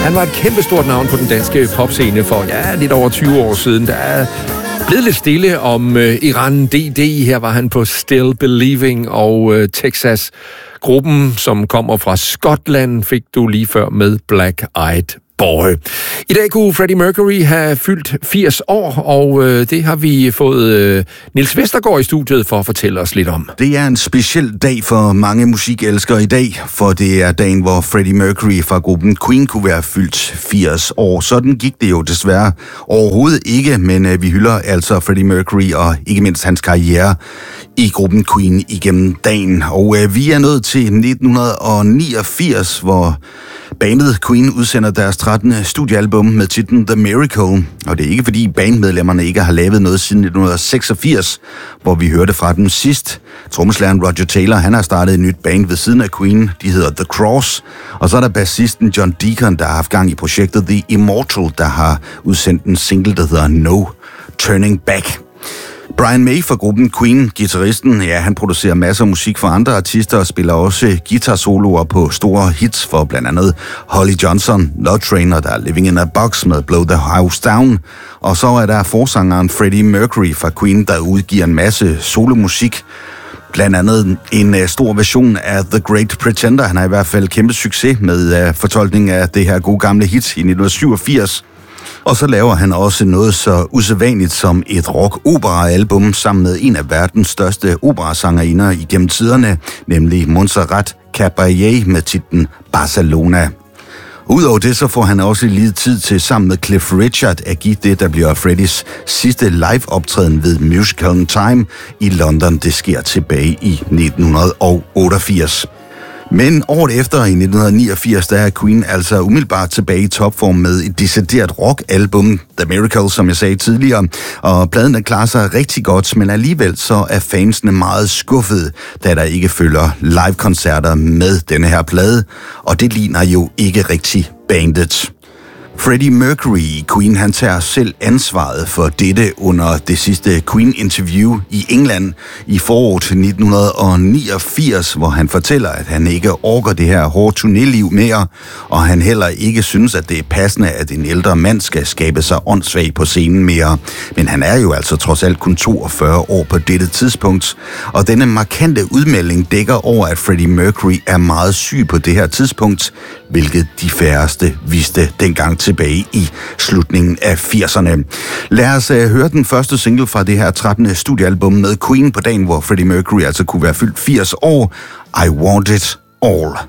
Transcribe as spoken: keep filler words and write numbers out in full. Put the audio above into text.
Han var et kæmpestort navn på den danske popscene for ja, lidt over tyve år siden. Der er blevet lidt stille om uh, Iran D D. Her var han på Still Believing, og uh, Texas. Gruppen, som kommer fra Skotland, fik du lige før med Black Eyed Boy. I dag kunne Freddie Mercury have fyldt firs år, og øh, det har vi fået øh, Niels Vestergaard i studiet for at fortælle os lidt om. Det er en speciel dag for mange musikelskere i dag, for det er dagen, hvor Freddie Mercury fra gruppen Queen kunne være fyldt firs år. Sådan gik det jo desværre overhovedet ikke, men øh, vi hylder altså Freddie Mercury og ikke mindst hans karriere i gruppen Queen igennem dagen. Og øh, vi er nået til nitten niogfirs, hvor bandet Queen udsender deres trettende studiealbum med titlen The Miracle, og det er ikke fordi bandmedlemmerne ikke har lavet noget siden nitten seksogfirs, hvor vi hørte fra dem sidst. Trommeslageren Roger Taylor, han har startet et nyt band ved siden af Queen, de hedder The Cross, og så er der bassisten John Deacon, der har haft gang i projektet The Immortal, der har udsendt en single, der hedder No Turning Back. Brian May fra gruppen Queen, guitaristen, ja, han producerer masser af musik for andre artister og spiller også guitarsoloer på store hits for blandt andet Holly Johnson, Love Train og der er Living in a Box med Blow the House Down. Og så er der forsangeren Freddie Mercury fra Queen, der udgiver en masse solomusik. Blandt andet en uh, stor version af The Great Pretender. Han har i hvert fald kæmpe succes med uh, fortolkning af det her gode gamle hit i nitten syvogfirs. Og så laver han også noget så usædvanligt som et rock-opera-album sammen med en af verdens største operasangerinder igennem tiderne, nemlig Montserrat Caballé med titlen Barcelona. Udover det, så får han også lige tid til sammen med Cliff Richard at give det, der bliver Freddies sidste live-optræden ved Musicalen Time i London. Det sker tilbage i nitten otteogfirs. Men året efter, i nitten niogfirs, der er Queen altså umiddelbart tilbage i topform med et decideret rock-album, The Miracle, som jeg sagde tidligere. Og pladen der klarer sig rigtig godt, men alligevel så er fansene meget skuffede, da der ikke følger live-koncerter med denne her plade. Og det ligner jo ikke rigtig bandet. Freddie Mercury i Queen, han tager selv ansvaret for dette under det sidste Queen-interview i England i foråret nitten niogfirs, hvor han fortæller, at han ikke orker det her hårde turnéliv mere, og han heller ikke synes, at det er passende, at en ældre mand skal skabe sig åndssvag på scenen mere. Men han er jo altså trods alt kun toogfyrre år på dette tidspunkt, og denne markante udmelding dækker over, at Freddie Mercury er meget syg på det her tidspunkt, hvilket de færreste vidste dengang tilbage i slutningen af firserne. Lad os uh, høre den første single fra det her trettende studiealbum med Queen på dagen, hvor Freddie Mercury altså kunne være fyldt firs år. I Want It All.